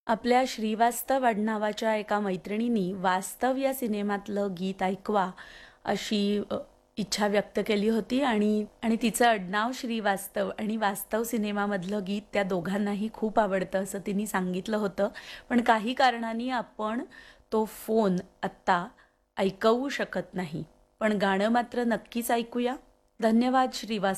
आपल्या श्रीवास्तव आडनावाच्या एका मैत्रिणींनी वास्तव या सिनेमातलं गीत ऐकवा अशी इच्छा व्यक्त केली होती आणि आणि तिचं आडनाव श्रीवास्तव आणि वास्तव सिनेमामधलं गीत त्या दोघांनाही खूप आवडतं असं तिने सांगितलं होतं. पण काही कारणांनी आपण तो फोन आत्ता ऐकवू शकत नाही. पण गाणं मात्र नक्कीच ऐकूया. धन्यवाद श्रीवास्तव.